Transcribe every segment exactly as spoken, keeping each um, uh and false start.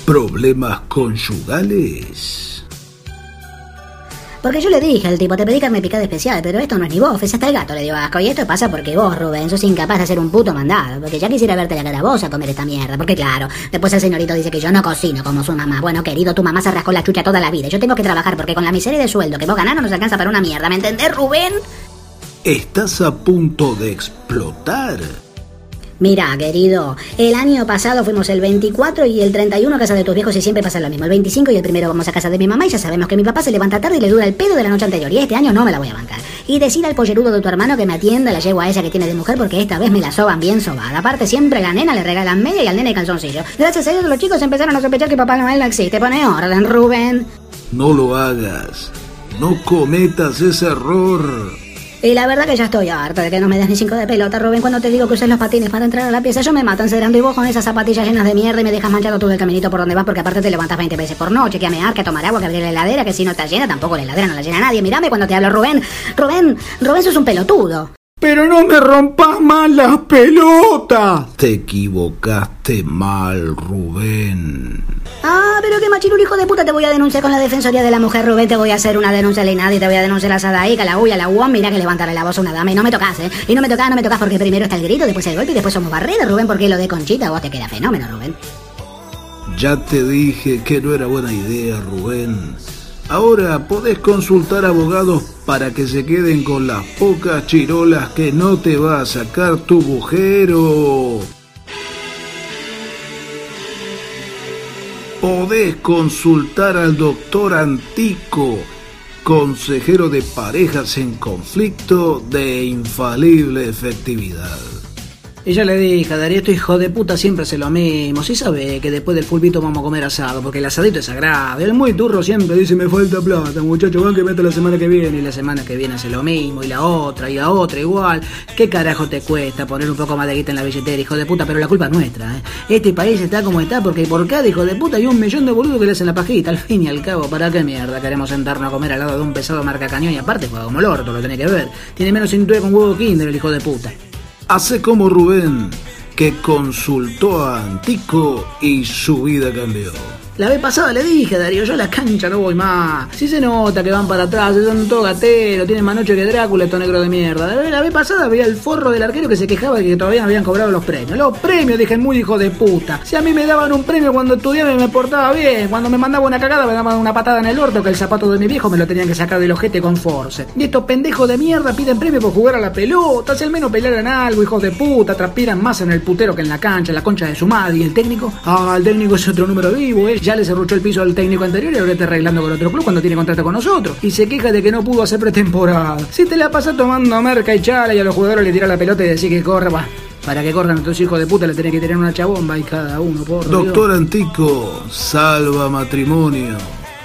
problemas conyugales? Porque yo le dije al tipo, te pedí carne picada especial, pero esto no es ni bof, es hasta el gato, le dio asco. Y esto pasa porque vos, Rubén, sos incapaz de hacer un puto mandado. Porque ya quisiera verte la cara a vos a comer esta mierda. Porque claro, después el señorito dice que yo no cocino como su mamá. Bueno, querido, tu mamá se rascó la chucha toda la vida. Yo tengo que trabajar porque con la miseria de sueldo que vos ganás no nos alcanza para una mierda. ¿Me entendés, Rubén? ¿Estás a punto de explotar? Mira, querido, el año pasado fuimos el veinticuatro y el treinta y uno a casa de tus viejos y siempre pasa lo mismo. El veinticinco y el primero vamos a casa de mi mamá y ya sabemos que mi papá se levanta tarde y le dura el pedo de la noche anterior. Y este año no me la voy a bancar. Y decir al pollerudo de tu hermano que me atienda la yegua esa que tiene de mujer porque esta vez me la soban bien sobada. Aparte siempre a la nena le regalan media y al nene calzoncillo. Gracias a eso los chicos empezaron a sospechar que Papá Noel no existe. Pone orden, Rubén. No lo hagas. No cometas ese error. Y la verdad que ya estoy harta de que no me des ni cinco de pelota, Rubén. Cuando te digo que uses los patines para entrar a la pieza, yo me mato encerrando y vos con esas zapatillas llenas de mierda y me dejas manchado todo el caminito por donde vas porque aparte te levantas veinte veces por noche, que a mear, que a tomar agua, que abrir la heladera, que si no está llena, tampoco la heladera no la llena nadie. Mírame cuando te hablo, Rubén. Rubén, Rubén, sos un pelotudo. ¡Pero no me rompas más las pelotas! Te equivocaste mal, Rubén. Ah, pero qué machirulo, hijo de puta, te voy a denunciar con la Defensoría de la Mujer, Rubén. Te voy a hacer una denuncia al INADI y te voy a denunciar a Sadaica, a la U y a la U O M. Mira que levantarle la voz a una dama y no me tocas, ¿eh? Y no me tocas, no me tocas porque primero está el grito, después el golpe y después somos barreras, Rubén, porque lo de Conchita vos te queda fenómeno, Rubén. Ya te dije que no era buena idea, Rubén. Ahora podés consultar abogados para que se queden con las pocas chirolas que no te va a sacar tu bujero. Podés consultar al doctor Antico, consejero de parejas en conflicto de infalible efectividad. Y ya le dije a Darío, este hijo de puta siempre hace lo mismo. Sí sabe que después del pulpito vamos a comer asado, porque el asadito es sagrado. El muy turro siempre dice, me falta plata, muchacho, van que meta la semana que viene. Y la semana que viene hace lo mismo, y la otra, y la otra igual. ¿Qué carajo te cuesta poner un poco más de guita en la billetera, hijo de puta? Pero la culpa es nuestra, ¿eh? Este país está como está porque por cada hijo de puta hay un millón de boludos que le hacen la pajita. Al fin y al cabo, ¿para qué mierda queremos sentarnos a comer al lado de un pesado marca cañón? Y aparte juega como el orto, lo tenés que ver. Tiene menos cintura con huevo Kinder el hijo de puta. Hace como Rubén, que consultó a Antico y su vida cambió. La vez pasada le dije a Darío, yo a la cancha no voy más. Si se nota que van para atrás, son todos gateros, tienen más noche que Drácula, estos negros de mierda. La vez pasada veía el forro del arquero que se quejaba de que todavía no habían cobrado los premios. Los premios, dije, muy hijo de puta. Si a mí me daban un premio cuando estudiaba y me portaba bien, cuando me mandaba una cagada me daban una patada en el orto, que el zapato de mi viejo me lo tenían que sacar del ojete con force. Y estos pendejos de mierda piden premio por jugar a la pelota, si al menos pelearan algo, hijos de puta, transpiran más en el putero que en la cancha, en la concha de su madre. ¿Y el técnico? Ah, el técnico es otro número vivo, eh. Ya le cerruchó el piso al técnico anterior y ahora está arreglando con otro club cuando tiene contrato con nosotros. Y se queja de que no pudo hacer pretemporada. Si te la pasas tomando merca y chala y a los jugadores le tira la pelota y decís que corra, bah, para que corran estos hijos de puta le tenés que tirar una chabomba y cada uno, por Doctor Dios. Antico, salva matrimonio.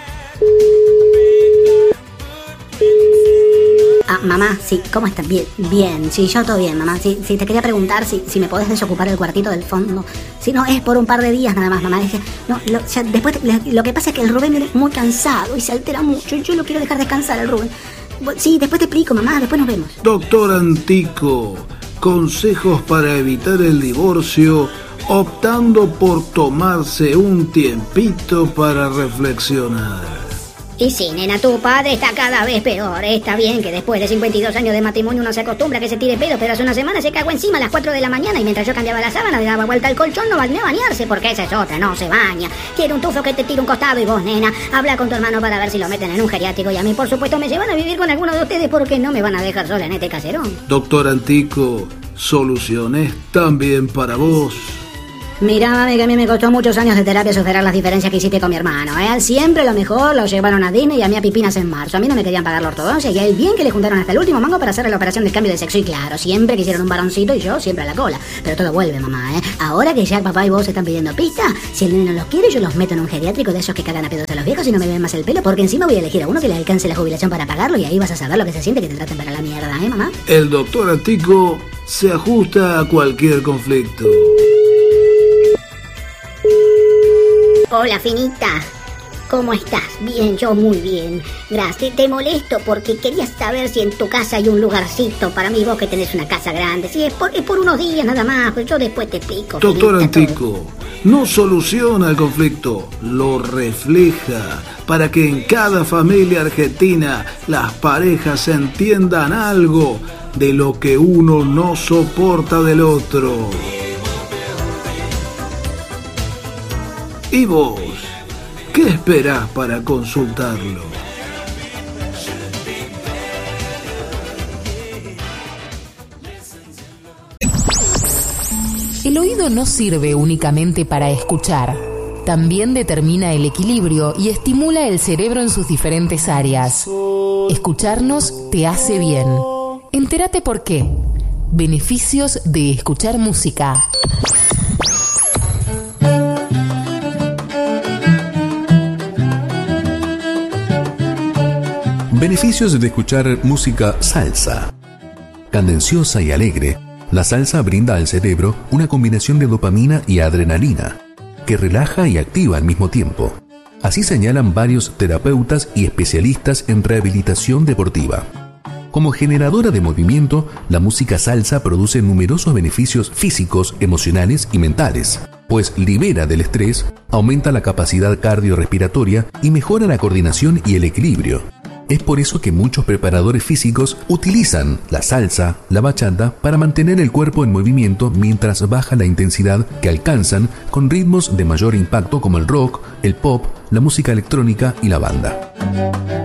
Ah, mamá, sí, ¿cómo estás? Bien, bien, sí, yo todo bien, mamá. Sí, sí, te quería preguntar si, si me podés desocupar el cuartito del fondo. Si no, es por un par de días nada más, mamá. Dije, no, lo, o sea, después, lo que pasa es que el Rubén viene muy cansado y se altera mucho y yo lo quiero dejar descansar al Rubén. Sí, después te explico, mamá, después nos vemos. Doctor Antico, consejos para evitar el divorcio, optando por tomarse un tiempito para reflexionar. Y sí, nena, tu padre está cada vez peor. Está bien que después de cincuenta y dos años de matrimonio uno se acostumbra a que se tire pedo, pero hace una semana se cagó encima a las cuatro de la mañana y mientras yo cambiaba la sábana le daba vuelta al colchón, no va a bañarse, porque esa es otra, no se baña. Quiere un tufo que te tire un costado y vos, nena, habla con tu hermano para ver si lo meten en un geriátrico y a mí, por supuesto, me llevan a vivir con alguno de ustedes porque no me van a dejar sola en este caserón. Doctor Antico, soluciones también para vos. Mirá, mami, que a mí me costó muchos años de terapia superar las diferencias que hiciste con mi hermano, ¿eh? Siempre lo mejor lo llevaron a Disney y a mí a Pipinas en marzo. A mí no me querían pagar la ortodoncia y a él bien que le juntaron hasta el último mango para hacer la operación del cambio de sexo. Y claro, siempre quisieron un varoncito y yo siempre a la cola. Pero todo vuelve, mamá, ¿eh? Ahora que ya papá y vos están pidiendo pista, si el nene no los quiere, yo los meto en un geriátrico de esos que cagan a pedos a los viejos y no me ven más el pelo, porque encima voy a elegir a uno que le alcance la jubilación para pagarlo y ahí vas a saber lo que se siente que te traten para la mierda, ¿eh, mamá? El doctor Antico se ajusta a cualquier conflicto. Hola, finita. ¿Cómo estás? Bien, yo muy bien. Gracias. Te molesto porque quería saber si en tu casa hay un lugarcito para mí, vos que tenés una casa grande. Sí, es por, es por unos días nada más, pues yo después te explico. Doctor finita, Antico, no soluciona el conflicto, lo refleja para que en cada familia argentina las parejas entiendan algo de lo que uno no soporta del otro. ¿Y vos? ¿Qué esperás para consultarlo? El oído no sirve únicamente para escuchar. También determina el equilibrio y estimula el cerebro en sus diferentes áreas. Escucharnos te hace bien. Entérate por qué. Beneficios de escuchar música. Beneficios de escuchar música salsa. Cadenciosa y alegre, la salsa brinda al cerebro una combinación de dopamina y adrenalina, que relaja y activa al mismo tiempo. Así señalan varios terapeutas y especialistas en rehabilitación deportiva. Como generadora de movimiento, la música salsa produce numerosos beneficios físicos, emocionales y mentales, pues libera del estrés, aumenta la capacidad cardiorrespiratoria y mejora la coordinación y el equilibrio. Es por eso que muchos preparadores físicos utilizan la salsa, la bachata, para mantener el cuerpo en movimiento mientras baja la intensidad que alcanzan con ritmos de mayor impacto como el rock, el pop, la música electrónica y la banda.